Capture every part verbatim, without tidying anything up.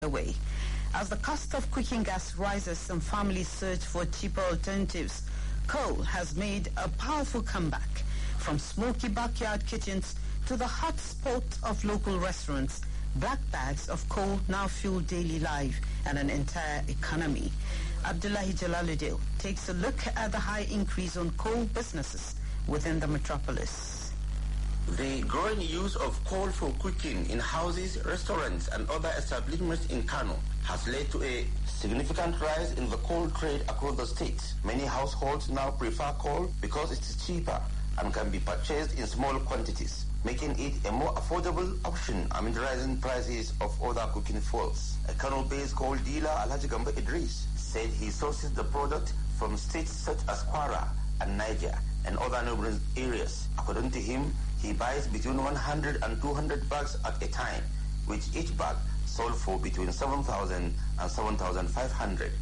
away. As the cost of cooking gas rises and families search for cheaper alternatives, coal has made a powerful comeback. From smoky backyard kitchens to the hot spot of local restaurants, black bags of coal now fuel daily life and an entire economy. Abdullahi Jalaluddin takes a look at the high increase on coal businesses within the metropolis. The growing use of coal for cooking in houses, restaurants and other establishments in Kano has led to a significant rise in the coal trade across the state. Many households now prefer coal because it is cheaper and can be purchased in small quantities, making it a more affordable option amid rising prices of other cooking fuels. A Kano-based coal dealer, Alhaji Gamba Idris, said he sources the product from states such as Kwara and Niger and other neighboring areas. According to him, he buys between one hundred and two hundred bags at a time, which each bag sold for between seven thousand and seven thousand five hundred.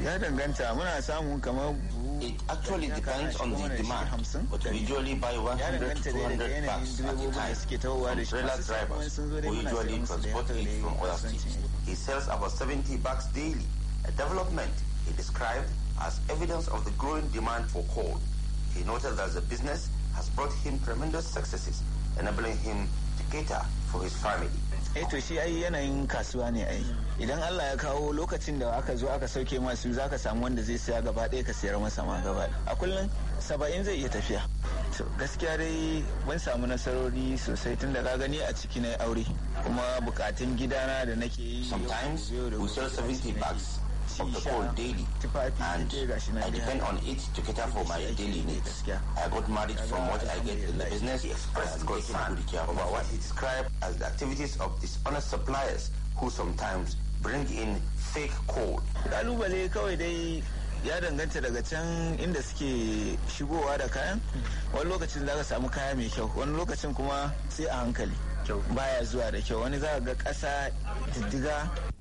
It actually depends on the demand, but we usually buy one hundred to two hundred bags at a time from trailer drivers who usually transport it from other states. He sells about seventy bags daily, a development he described as evidence of the growing demand for coal. He noted that the business has brought him tremendous successes, enabling him to cater for his family. Eh to shi ai yanayin kasuwa ne ai. Idan Allah ya kawo lokacin da aka zo aka sauke masu zaka samu wanda zai saya gaba ɗaya ka sayar masa ma gaba. A kullun saba'in zai iya tafiya. To gaskiya dai ban samu nasarori sosai tun da ka gani a ciki na aure kuma bukatun gidana da nake yi. Sometimes we sell seventy bags of the coal daily, and I depend on it to cater for my daily needs. I got married from what I get in the business. He expressed concern about what he described as the activities of dishonest suppliers who sometimes bring in fake coal. Kalubale kawai dai ya danganta daga can inda suke shigowa da kayan. Wani lokacin za ka samu kaya mai kyau, wani lokacin kuma sai a hankali. Baya zuwa da kyau, wani za ka ga ƙasa diddiga